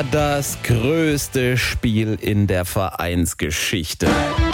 Das größte Spiel in der Vereinsgeschichte.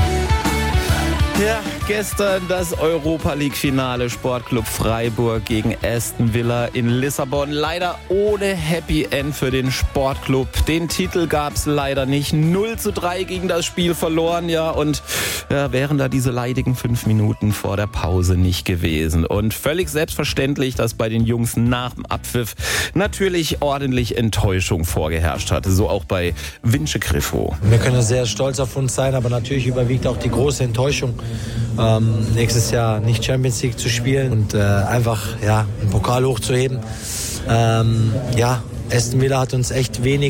Ja, gestern das Europa-League-Finale, Sportclub Freiburg gegen Aston Villa in Lissabon. Leider ohne Happy End für den Sportclub. Den Titel gab's leider nicht. 0:3 gegen das Spiel verloren, ja. Und ja, wären da diese leidigen 5 Minuten vor der Pause nicht gewesen. Und völlig selbstverständlich, dass bei den Jungs nach dem Abpfiff natürlich ordentlich Enttäuschung vorgeherrscht hatte. So auch bei Vince Grifo. Wir können sehr stolz auf uns sein, aber natürlich überwiegt auch die große Enttäuschung. Nächstes Jahr nicht Champions League zu spielen und einfach einen Pokal hochzuheben. Aston Villa hat uns echt wenig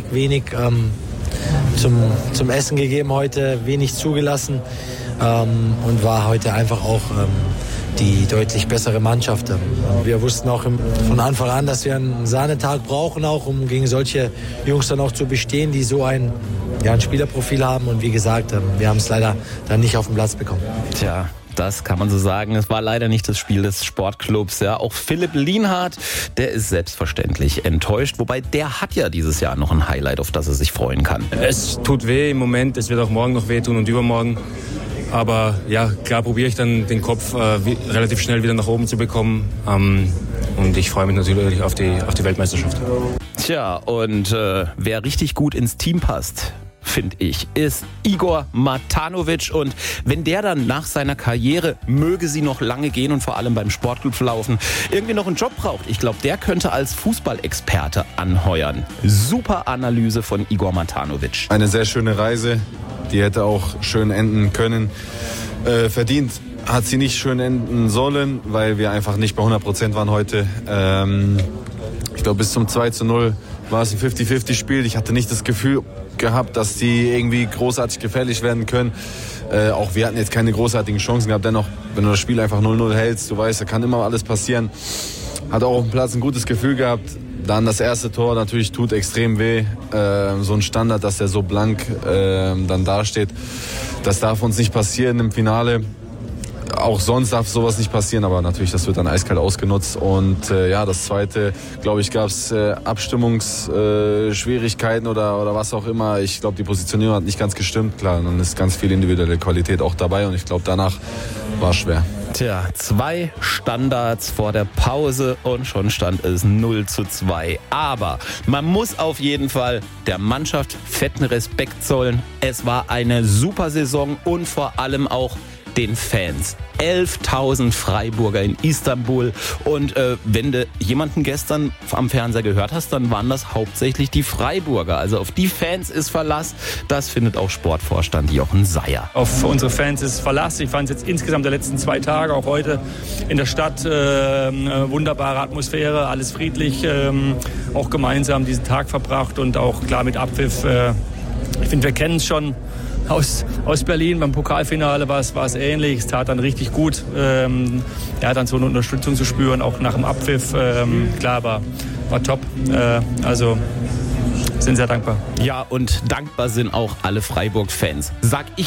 zum Essen gegeben heute, wenig zugelassen und war heute einfach auch die deutlich bessere Mannschaft. Wir wussten auch von Anfang an, dass wir einen Sahnetag brauchen, auch um gegen solche Jungs dann auch zu bestehen, die so ein Spielerprofil haben. Und wie gesagt, wir haben es leider dann nicht auf den Platz bekommen. Tja, das kann man so sagen. Es war leider nicht das Spiel des Sportclubs. Ja, auch Philipp Lienhardt, der ist selbstverständlich enttäuscht. Wobei, der hat ja dieses Jahr noch ein Highlight, auf das er sich freuen kann. Es tut weh im Moment. Es wird auch morgen noch wehtun und übermorgen. Aber ja, klar probiere ich dann den Kopf relativ schnell wieder nach oben zu bekommen. Und ich freue mich natürlich auf die Weltmeisterschaft. Tja, und wer richtig gut ins Team passt, finde ich, ist Igor Matanovic. Und wenn der dann nach seiner Karriere, möge sie noch lange gehen und vor allem beim Sportclub laufen, irgendwie noch einen Job braucht, ich glaube, der könnte als Fußballexperte anheuern. Super Analyse von Igor Matanovic. Eine sehr schöne Reise, die hätte auch schön enden können. Verdient hat sie nicht schön enden sollen, weil wir einfach nicht bei 100% waren heute. Ich glaube, bis zum 2:0 war es ein 50-50-Spiel. Ich hatte nicht das Gefühl gehabt, dass die irgendwie großartig gefährlich werden können. Auch wir hatten jetzt keine großartigen Chancen gehabt. Dennoch, wenn du das Spiel einfach 0:0 hältst, du weißt, da kann immer alles passieren. Hat auch auf dem Platz ein gutes Gefühl gehabt. Dann das erste Tor natürlich tut extrem weh. So ein Standard, dass der so blank dann dasteht. Das darf uns nicht passieren im Finale. Auch sonst darf sowas nicht passieren, aber natürlich, das wird dann eiskalt ausgenutzt. Und das zweite, glaube ich, gab es Abstimmungsschwierigkeiten oder was auch immer. Ich glaube, die Positionierung hat nicht ganz gestimmt. Klar, dann ist ganz viel individuelle Qualität auch dabei und ich glaube, danach war es schwer. Tja, 2 Standards vor der Pause und schon stand es 0:2. Aber man muss auf jeden Fall der Mannschaft fetten Respekt zollen. Es war eine super Saison und vor allem auch den Fans. 11.000 Freiburger in Istanbul. Und wenn du jemanden gestern am Fernseher gehört hast, dann waren das hauptsächlich die Freiburger. Also auf die Fans ist Verlass. Das findet auch Sportvorstand Jochen Seyer. Auf unsere Fans ist Verlass. Ich fand es jetzt insgesamt der letzten 2 Tage, auch heute in der Stadt, wunderbare Atmosphäre, alles friedlich, auch gemeinsam diesen Tag verbracht und auch klar mit Abpfiff. Ich finde, wir kennen es schon. Aus Berlin beim Pokalfinale war es ähnlich. Es tat dann richtig gut, dann so eine Unterstützung zu spüren, auch nach dem Abpfiff. Klar, war top. Also sind sehr dankbar. Ja, und dankbar sind auch alle Freiburg-Fans. Sag ich